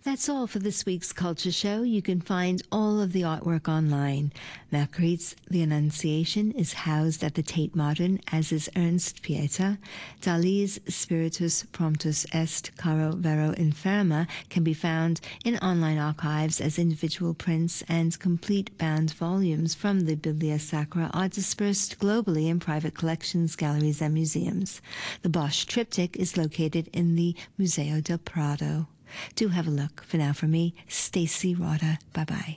That's all for this week's Culture Show. You can find all of the artwork online. Magritte's The Annunciation is housed at the Tate Modern, as is Ernst Pieta. Dali's Spiritus Promptus Est Caro Vero Inferma can be found in online archives as individual prints, and complete bound volumes from the Biblia Sacra are dispersed globally in private collections, galleries, and museums. The Bosch triptych is located in the Museo del Prado. Do have a look. For now, for me, Stacey Rada. Bye-bye.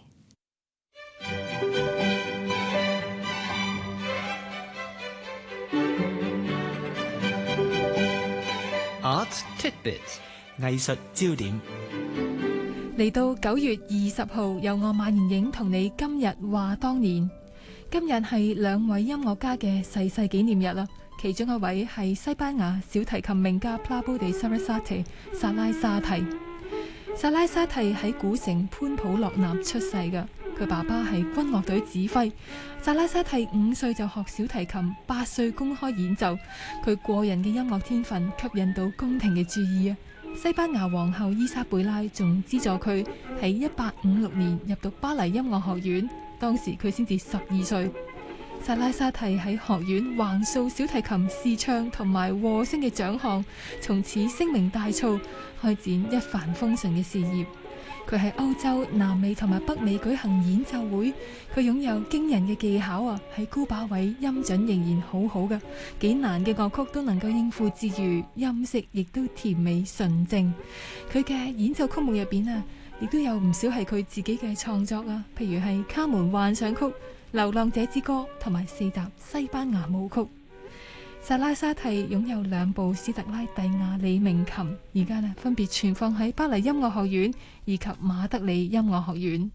Art Tidbit 藝術焦點嚟到9月20號，由我馬妍影同你今日話當年。今日係兩位音樂家嘅逝世紀念日啦。其中一位係西班牙小提琴名家 Pablo de Sarasate 薩拉沙蒂。薩拉沙蒂喺古城潘普洛納出世嘅，佢爸爸係軍樂隊指揮。薩拉沙蒂5歲就學小提琴，8歲公開演奏。佢過人嘅音樂天分吸引到宮廷嘅注意啊！西班牙皇后伊莎貝拉仲資助佢喺1856年入讀巴黎音樂學院，當時佢先至12歲。薩拉沙蒂喺學院橫掃小提琴試唱同埋和聲嘅獎項，從此聲名大噪，開展一帆風順嘅事業。佢喺歐洲、南美同埋北美舉行演奏會，佢擁有驚人嘅技巧啊！喺高把位，音準仍然好好嘅，幾難嘅樂曲都能夠應付自如，音色亦都甜美純正。佢嘅演奏曲目入邊啊，亦都有唔少係佢自己嘅創作啊，譬如係《卡門幻想曲》、《流浪者之歌》同埋4集西班牙舞曲。薩拉沙蒂擁有2部斯特拉蒂亞里名琴，而家呢分別存放喺巴黎音樂學院以及馬德里音樂學院。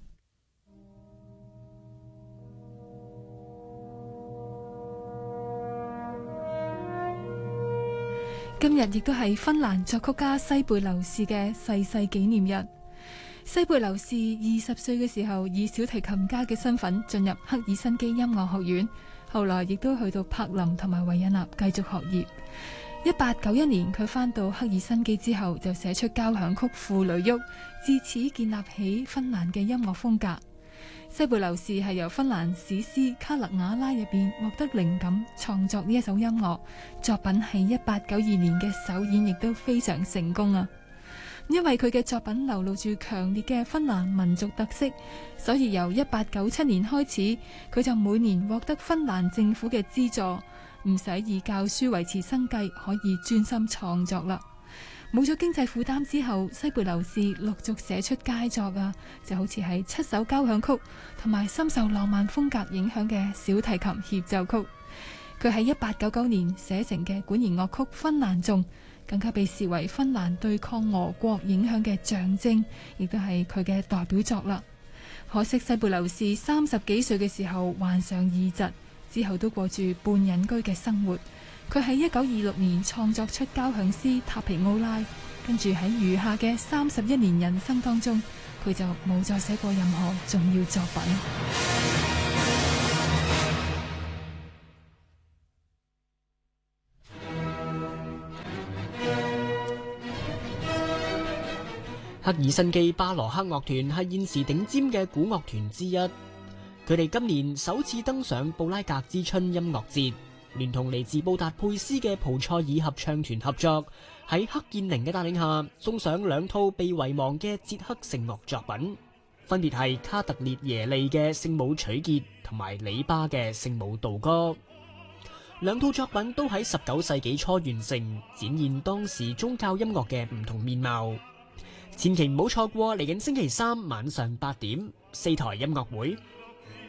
今日亦都係芬蘭作曲家西貝流士嘅逝世紀念日。西貝流士20歲嘅時候，以小提琴家嘅身份進入赫爾辛基音樂學院，後來亦都去到柏林同埋維也納繼續學業。1891年佢返到赫爾辛基之後，就寫出交響曲《傅雷沃》，自此建立起芬蘭嘅音樂風格。西貝流士係由芬蘭史詩《卡勒瓦拉》入邊獲得靈感，創作呢一首音樂作品。係1892年嘅首演亦都非常成功啊！因為佢嘅作品流露住強烈嘅芬蘭民族特色，所以由1897年開始，佢就每年獲得芬蘭政府嘅資助，唔使以教書維持生計，可以專心創作啦。冇咗經濟負擔之後，西貝流士陸續寫出佳作啊，就好似係7首交響曲同埋深受浪漫風格影響嘅小提琴協奏曲。佢喺1899年寫成嘅管弦樂曲《芬蘭頌》，更加被視為芬蘭對抗俄國影響嘅象徵，亦都係佢嘅代表作啦。可惜西貝流士30幾歲嘅時候患上癔疾，之後都過住半隱居嘅生活。佢喺1926年創作出交響詩《塔皮奧拉》，跟住喺餘下嘅31年人生當中，佢就冇再寫過任何重要作品。 赫爾辛基巴羅克樂團係現時頂尖嘅古樂團之一，佢哋今年首次登上布拉格之春音樂節，聯同嚟自布達佩斯嘅蒲塞爾合唱團合作，喺克建寧嘅帶領下，送上2套被遺忘嘅捷克聖樂作品，分別係卡特列耶利嘅聖母取潔同埋里巴嘅聖母道歌。2套作品都喺19世紀初完成，展現當時宗教音樂嘅唔同面貌。千祈唔好錯過嚟緊星期3晚上8點4台音樂會，